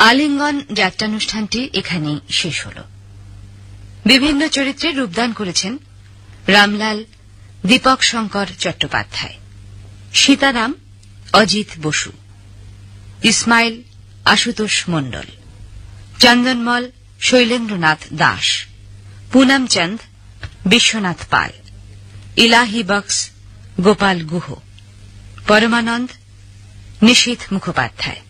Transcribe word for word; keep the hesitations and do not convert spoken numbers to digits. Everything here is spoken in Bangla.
আলিঙ্গন যাত্রানুষ্ঠানটি এখানেই শেষ হল। বিভিন্ন চরিত্রে রূপদান করেছেন রামলাল দীপক শঙ্কর চট্টোপাধ্যায়, সীতারাম অজিত বসু, ইসমাইল আশুতোষ মণ্ডল, চন্দনমল শৈলেন্দ্রনাথ দাস, পুনমচন্দ বিশ্বনাথ পাল, ইলাহি বক্স গোপাল গুহ, পরমানন্দ নিশীথ মুখোপাধ্যায়।